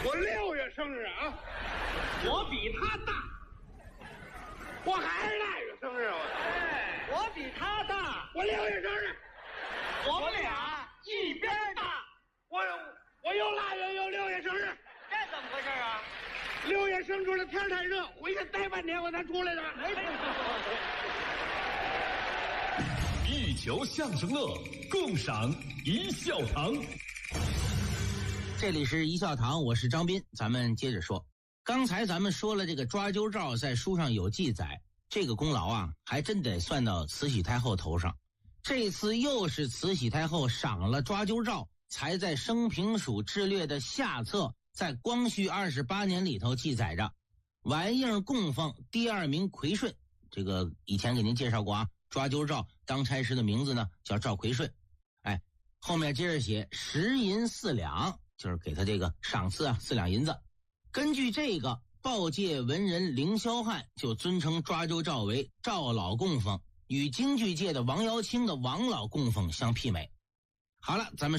我6月生日啊， 我比他大， 我还是腊月生日啊， 我比他大， 我6月生日， 我们俩一边大。 我又腊月又6月生日， 这怎么回事啊 ？6月生出来天太热，回去待半天我才出来的。 一球相声乐，共赏一笑堂。 这里是一笑堂，我是张斌，咱们接着说。刚才咱们说了这个抓阄诏在书上有记载，这个功劳啊还真得算到慈禧太后头上。这次又是慈禧太后赏了抓阄诏，才在生平署志略的下册，在光绪28年里头记载着，完应供奉第2名奎顺。这个以前给您介绍过啊，抓阄诏当差时的名字呢叫赵奎顺。后面接着写10银4两，就是给他这个赏赐啊，4两银子。根据这个，报界文人凌霄汉就尊称抓阄诏为赵老供奉，与京剧界的王瑶卿的王老供奉相媲美。好了，咱们